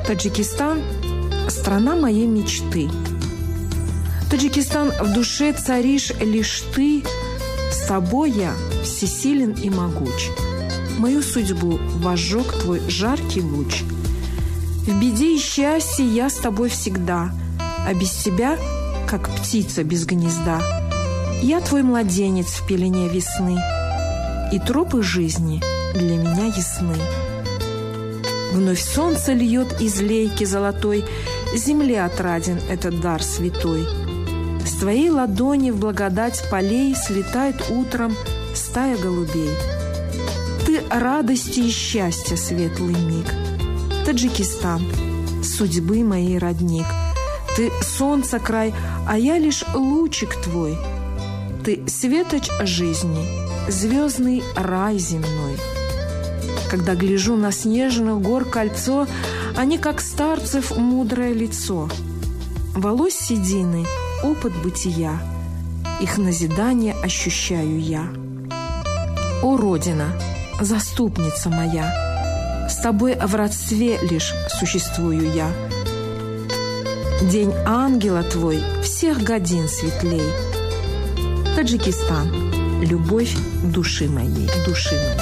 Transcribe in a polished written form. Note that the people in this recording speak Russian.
Таджикистан – страна моей мечты. Таджикистан, в душе царишь лишь ты, с тобой я всесилен и могуч. Мою судьбу возжег твой жаркий луч. В беде и счастье я с тобой всегда, а без тебя, как птица без гнезда. Я твой младенец в пелене весны, и тропы жизни для меня ясны. Вновь солнце льет из лейки золотой, земле отраден этот дар святой. С твоей ладони в благодать полей слетает утром стая голубей. Ты радости и счастья светлый миг. Таджикистан, судьбы моей родник. Ты солнце край, а я лишь лучик твой. Ты светоч жизни, звездный рай земной. Когда гляжу на снежных гор кольцо, они, как старцев, мудрое лицо. Волос седины, опыт бытия, их назидание ощущаю я. О, Родина, заступница моя, с тобой в родстве лишь существую я. День ангела твой всех годин светлей. Таджикистан, любовь души моей, души моей.